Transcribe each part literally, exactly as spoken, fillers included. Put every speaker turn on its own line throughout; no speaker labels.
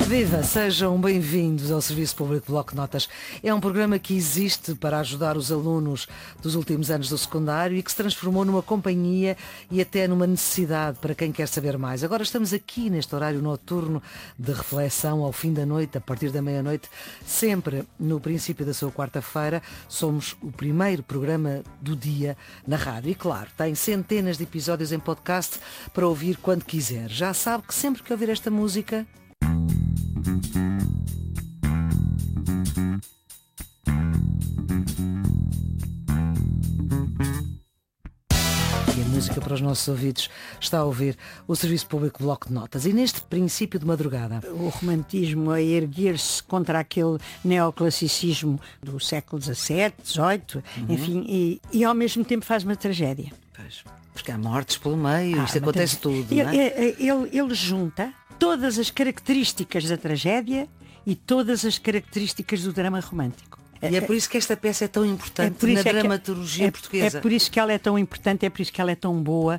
Viva! Sejam bem-vindos ao Serviço Público Bloco de Notas. É um programa que existe para ajudar os alunos dos últimos anos do secundário e que se transformou numa companhia e até numa necessidade para quem quer saber mais. Agora estamos aqui neste horário noturno de reflexão ao fim da noite, a partir da meia-noite, sempre no princípio da sua quarta-feira. Somos o primeiro programa do dia na rádio e, claro, tem centenas de episódios em podcast para ouvir quando quiser. Já sabe que sempre que ouvir esta música... E a música para os nossos ouvidos está a ouvir o Serviço Público Bloco de Notas. E neste princípio de madrugada,
o romantismo a erguer-se contra aquele neoclassicismo do século dezassete, dezoito, uhum. enfim, e, e ao mesmo tempo faz uma tragédia.
Pois, porque há mortes pelo meio,
ah,
isto acontece tudo,
ele,
não é?
ele, ele junta todas as características da tragédia e todas as características do drama romântico.
E é por isso que esta peça é tão importante é na é dramaturgia
é,
portuguesa.
É por isso que ela é tão importante, é por isso que ela é tão boa.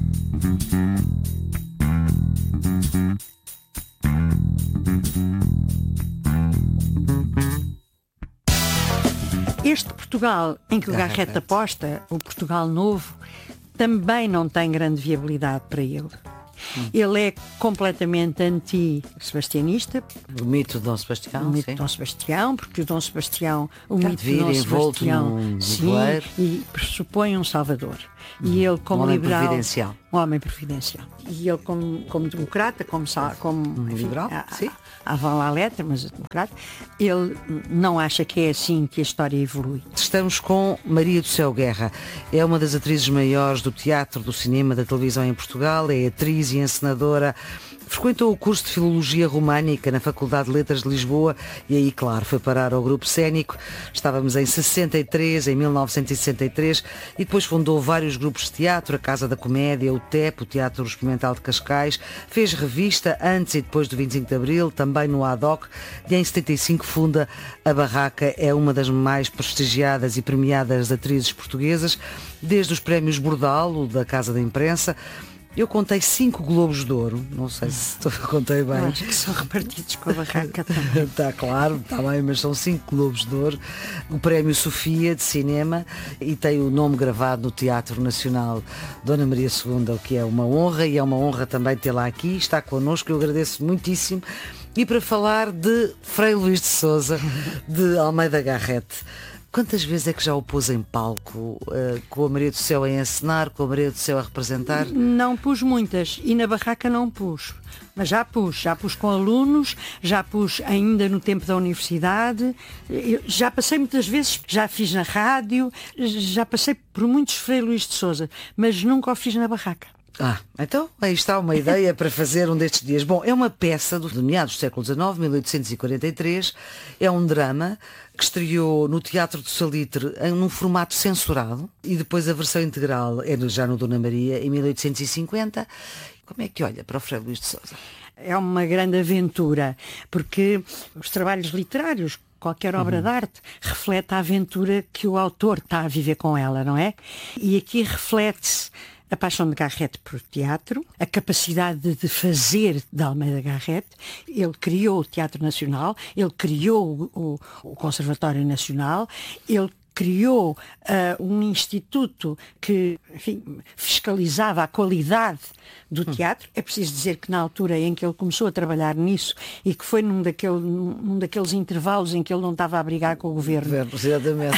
Este Portugal em que o Garrett aposta, o Portugal novo, também não tem grande viabilidade para ele. Hum. Ele é completamente anti-sebastianista.
O mito de Dom Sebastião.
O mito
sim.
de Dom Sebastião, porque o Dom Sebastião, o
Está
mito de Dom Sebastião, sim, e pressupõe um salvador. Hum. E ele como
um homem
liberal,
providencial.
um homem providencial. E ele como, como democrata, como, como
um
enfim,
liberal,
a,
sim.
A, avant la lettre, mas democrata, ele não acha que é assim que a história evolui.
Estamos com Maria do Céu Guerra. É uma das atrizes maiores do teatro, do cinema, da televisão em Portugal. É atriz e encenadora. Frequentou o curso de Filologia Românica na Faculdade de Letras de Lisboa e aí, claro, foi parar ao grupo cénico. Estávamos em sessenta e três, em mil novecentos e sessenta e três, e depois fundou vários grupos de teatro, a Casa da Comédia, o T E P, o Teatro Experimental de Cascais, fez revista antes e depois do vinte e cinco de Abril, também no A D O C, e em setenta e cinco funda a Barraca. É uma das mais prestigiadas e premiadas atrizes portuguesas, desde os prémios Bordalo, da Casa da Imprensa. Eu contei cinco Globos de Ouro, não sei se contei bem.
Eu acho que são repartidos com a Barraca também.
Está claro, está bem, mas são cinco Globos de Ouro. O Prémio Sofia de Cinema e tem o nome gravado no Teatro Nacional Dona Maria segunda, o que é uma honra, e é uma honra também tê-la aqui, está connosco, eu agradeço muitíssimo. E para falar de Frei Luís de Sousa, de Almeida Garrett. Quantas vezes é que já o pôs em palco, uh, com a Maria do Céu a encenar, com a Maria do Céu a representar?
Não pus muitas, e na Barraca não pus. Mas já pus, já pus com alunos, já pus ainda no tempo da universidade, eu já passei muitas vezes, já fiz na rádio, já passei por muitos Frei Luís de Sousa, mas nunca o fiz na Barraca.
Ah, então aí está uma ideia para fazer um destes dias. Bom, é uma peça do, de meados do século dezenove, mil oitocentos e quarenta e três, é um drama que estreou no Teatro do Salitre em um formato censurado e depois a versão integral é já no Dona Maria em mil oitocentos e cinquenta. Como é que olha para o Frei Luís de Sousa?
É uma grande aventura, porque os trabalhos literários, qualquer obra uhum. de arte, reflete a aventura que o autor está a viver com ela, não é? E aqui reflete-se a paixão de Garrett por teatro, a capacidade de fazer de Almeida Garrett. Ele criou o Teatro Nacional, ele criou o, o Conservatório Nacional, ele criou uh, um instituto que, enfim, fiscalizava a qualidade do teatro. É preciso dizer que na altura em que ele começou a trabalhar nisso e que foi num, daquele, num daqueles intervalos em que ele não estava a brigar com o governo,
exatamente.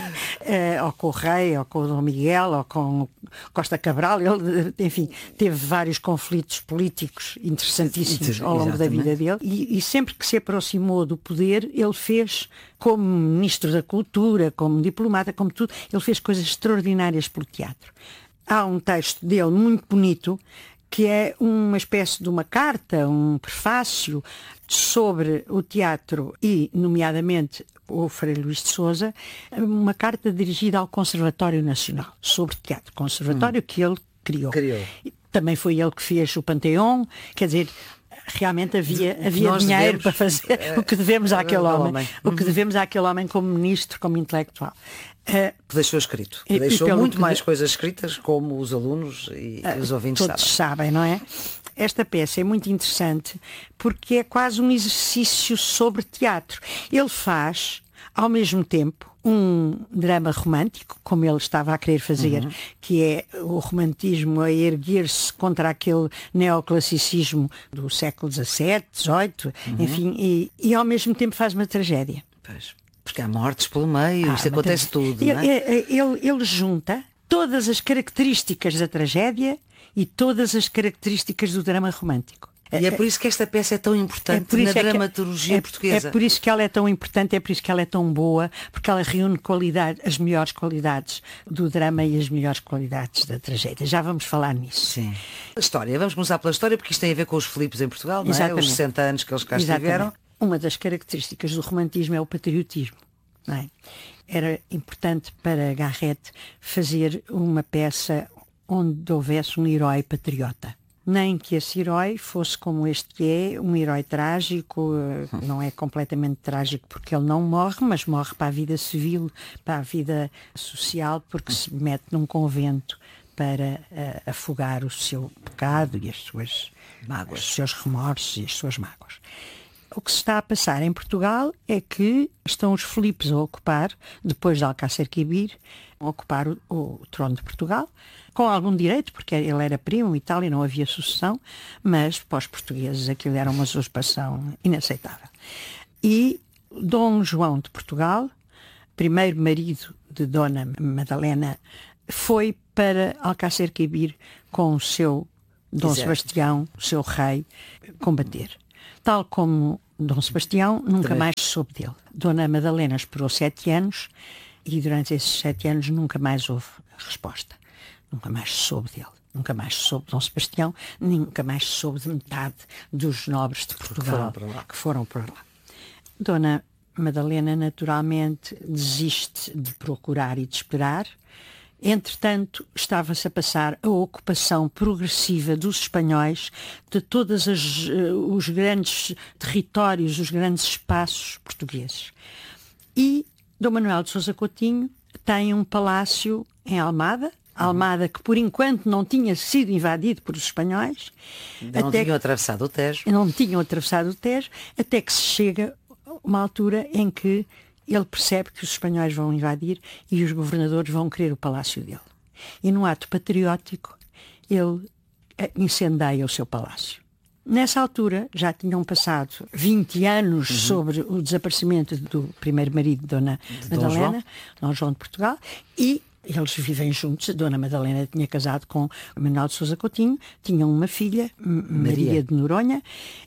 uh, ou com o rei, ou com o Dom Miguel, ou com Costa Cabral, ele, enfim, teve vários conflitos políticos interessantíssimos ao longo exatamente. Da vida dele e, e sempre que se aproximou do poder, ele fez, como Ministro da Cultura, como diplomata, como tudo, ele fez coisas extraordinárias pelo teatro. Há um texto dele muito bonito, que é uma espécie de uma carta, um prefácio sobre o teatro e, nomeadamente, o Frei Luís de Sousa, uma carta dirigida ao Conservatório Nacional, sobre teatro. Conservatório hum. que ele criou. criou. Também foi ele que fez o Panteão, quer dizer... Realmente havia, havia dinheiro devemos, para fazer é, o que devemos àquele homem, homem. O que devemos àquele homem como ministro, como intelectual.
Uh, deixou escrito. E, deixou e muito mais de... coisas escritas, como os alunos e, uh, e os ouvintes
todos
sabem.
sabem, não é? Esta peça é muito interessante porque é quase um exercício sobre teatro. Ele faz, ao mesmo tempo, um drama romântico, como ele estava a querer fazer, uhum. que é o romantismo a erguer-se contra aquele neoclassicismo do século dezassete, dezoito, uhum. enfim, e, e ao mesmo tempo faz uma tragédia.
Pois, porque há mortes pelo meio, ah, isto acontece tudo,
ele,
não é?
Ele, ele junta todas as características da tragédia e todas as características do drama romântico.
E é por isso que esta peça é tão importante é na é dramaturgia
é,
portuguesa.
É por isso que ela é tão importante, é por isso que ela é tão boa, porque ela reúne qualidade, as melhores qualidades do drama e as melhores qualidades da tragédia. Já vamos falar nisso.
Sim. A história, vamos começar pela história, porque isto tem a ver com os Filipes em Portugal, não é?
Exatamente.
Os sessenta anos que eles cá
Exatamente.
estiveram.
Uma das características do romantismo é o patriotismo, não é? Era importante para Garrett fazer uma peça onde houvesse um herói patriota. Nem que esse herói fosse como este que é, um herói trágico, não é completamente trágico porque ele não morre, mas morre para a vida civil, para a vida social, porque se mete num convento para uh, afogar o seu pecado e as suas mágoas, os seus remorsos e as suas mágoas. O que se está a passar em Portugal é que estão os Filipes a ocupar, depois de Alcácer Quibir, a ocupar o, o trono de Portugal, com algum direito, porque ele era primo e tal, e não havia sucessão, mas para os portugueses aquilo era uma usurpação inaceitável. E Dom João de Portugal, primeiro marido de Dona Madalena, foi para Alcácer Quibir com o seu Dom Exato. Sebastião, o seu rei, combater. Tal como Dom Sebastião, nunca Também. mais soube dele. Dona Madalena esperou sete anos e durante esses sete anos nunca mais houve resposta. Nunca mais soube dele. Nunca mais soube de Dom Sebastião, nunca mais soube de metade dos nobres de Portugal que foram para lá. Que foram para lá. Dona Madalena, naturalmente, desiste de procurar e de esperar. Entretanto, estava-se a passar a ocupação progressiva dos espanhóis de todos os grandes territórios, os grandes espaços portugueses. E Dom Manuel de Sousa Coutinho tem um palácio em Almada, Almada que por enquanto não tinha sido invadido por os espanhóis.
Não até tinham atravessado o Tejo.
Não tinham atravessado o Tejo, até que se chega uma altura em que ele percebe que os espanhóis vão invadir e os governadores vão querer o palácio dele. E num ato patriótico, ele incendeia o seu palácio. Nessa altura, já tinham passado vinte anos uhum. sobre o desaparecimento do primeiro marido de Dona de Madalena, Dom João. Dom João de Portugal, e eles vivem juntos. A Dona Madalena tinha casado com Manuel de Sousa Coutinho, tinham uma filha, Maria, Maria de Noronha,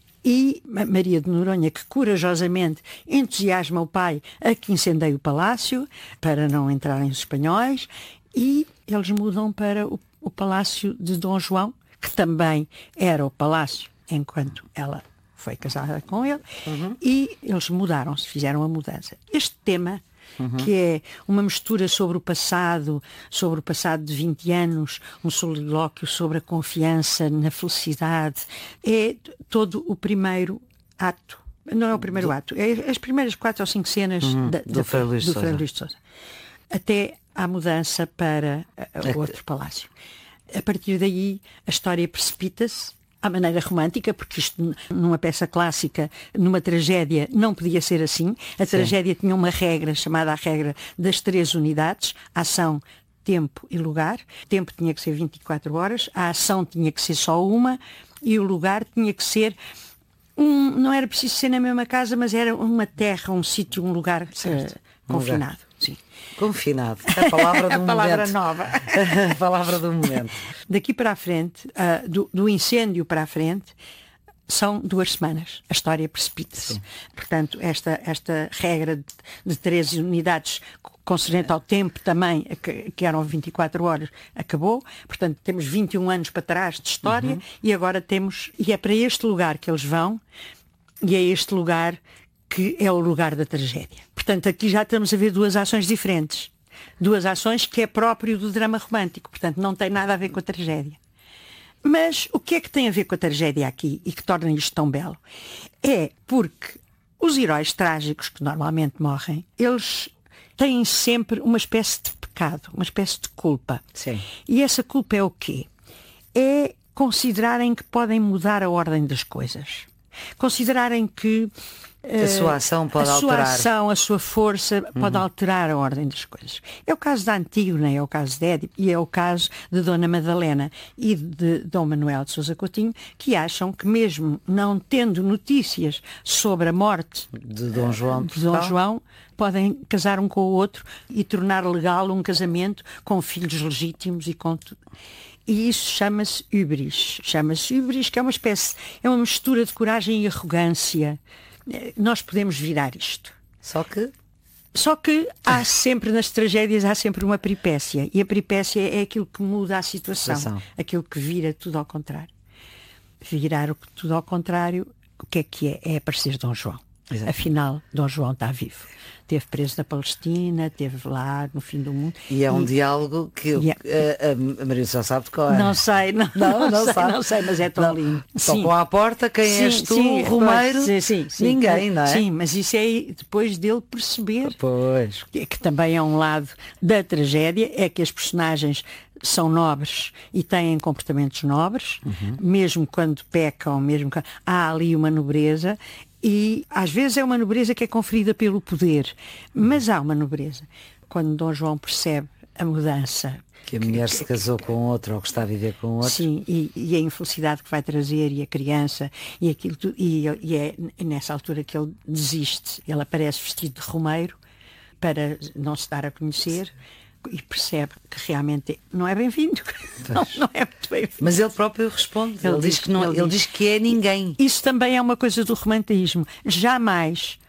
e Maria de Noronha, que corajosamente entusiasma o pai a que incendeie o palácio para não entrarem os espanhóis, e eles mudam para o, o palácio de Dom João, que também era o palácio enquanto ela foi casada com ele, uhum. e eles mudaram-se, fizeram a mudança. Este tema, uhum. que é uma mistura sobre o passado, sobre o passado de vinte anos, um solilóquio sobre a confiança na felicidade, é todo o primeiro ato. Não é o primeiro do... ato, é as primeiras quatro ou cinco cenas
uhum.
da,
do,
da,
Frei Luís
do Frei Luís de Sousa. Até à mudança para o é outro que... palácio. A partir daí, a história precipita-se à maneira romântica, porque isto numa peça clássica, numa tragédia, não podia ser assim. A Sim. tragédia tinha uma regra chamada a regra das três unidades: ação, tempo e lugar. O tempo tinha que ser vinte e quatro horas, a ação tinha que ser só uma e o lugar tinha que ser um, não era preciso ser na mesma casa, mas era uma terra, um sítio, um lugar uh, confinado. Lugar. Sim.
Confinado. A palavra do
a palavra
momento.
nova.
A palavra do momento.
Daqui para a frente, uh, do, do incêndio para a frente, são duas semanas. A história precipita-se. Portanto, esta, esta regra de, de três unidades concernente ao tempo também, que, que eram vinte e quatro horas, acabou. Portanto, temos vinte e um anos para trás de história, uhum. e agora temos... E é para este lugar que eles vão, e é este lugar que é o lugar da tragédia. Portanto, aqui já estamos a ver duas ações diferentes. Duas ações que é próprio do drama romântico. Portanto, não tem nada a ver com a tragédia. Mas o que é que tem a ver com a tragédia aqui e que torna isto tão belo? É porque os heróis trágicos que normalmente morrem, eles têm sempre uma espécie de pecado, uma espécie de culpa.
Sim.
E essa culpa é o quê? É considerarem que podem mudar a ordem das coisas. Considerarem que
a sua ação pode
a
alterar.
A sua ação, a sua força pode uhum. alterar a ordem das coisas. É o caso da Antígona, é o caso de Édipo e é o caso de Dona Madalena e de Dom Manuel de Sousa Coutinho, que acham que mesmo não tendo notícias sobre a morte
de Dom João,
de Dom João podem casar um com o outro e tornar legal um casamento com filhos legítimos e com tudo. E isso chama-se híbris. Chama-se híbris, que é uma espécie, é uma mistura de coragem e arrogância. Nós podemos virar isto.
Só que...
Só que há sempre, nas tragédias, há sempre uma peripécia. E a peripécia é aquilo que muda a situação. situação. Aquilo que vira tudo ao contrário. Virar tudo ao contrário, o que é que é? É aparecer Dom João. Exato. Afinal, Dom João está vivo. Esteve preso na Palestina, esteve lá no fim do mundo.
E é um e, diálogo que eu, é, a, a Maria só sabe de qual é.
Não sei, não, não, não, não, sei, sabe. não sei, mas é tão não. lindo.
Tocam à porta, quem sim, és tu, sim, Romeiro?
Sim, sim, sim,
ninguém, não é?
Sim, mas isso é depois dele perceber
pois.
Que, que também é um lado da tragédia, é que as personagens são nobres e têm comportamentos nobres, uhum. mesmo quando pecam, mesmo que há ali uma nobreza. E às vezes é uma nobreza que é conferida pelo poder, mas há uma nobreza. Quando Dom João percebe a mudança,
que a mulher que, se casou com outro ou que está a viver com outro.
Sim, e, e a infelicidade que vai trazer, e a criança, e aquilo e, e é nessa altura que ele desiste. Ele aparece vestido de Romeiro para não se dar a conhecer. Sim. E percebe que realmente não é bem-vindo. Não, não é muito bem-vindo.
Mas ele próprio responde. Ele, ele, diz, que não, ele, ele diz que é ninguém.
Isso também é uma coisa do romantismo. Jamais